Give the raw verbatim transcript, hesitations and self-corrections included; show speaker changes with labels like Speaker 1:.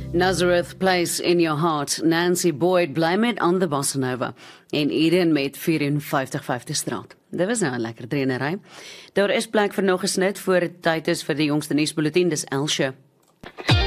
Speaker 1: Nazareth Place in Your Heart, Nancy Boyd bly met On The Bossa Nova en Eden met vyfenvyftig vyfde straat. Dit was nou 'n lekker trainery. Daar is plek vir nog 'n snit voor dit tyd is vir die jongste nuusbulletin, dis Elsje.